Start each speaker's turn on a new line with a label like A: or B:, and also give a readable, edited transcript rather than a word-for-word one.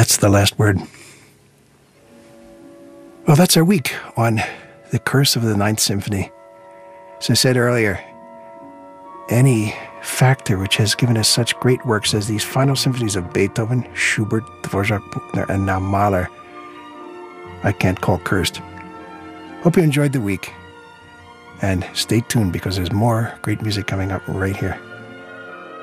A: that's the last word. Well, that's our week on The Curse of the Ninth Symphony. As I said earlier, any factor which has given us such great works as these final symphonies of Beethoven, Schubert, Dvorak, Bruckner, and now Mahler, I can't call cursed. Hope you enjoyed the week. And stay tuned because there's more great music coming up right here.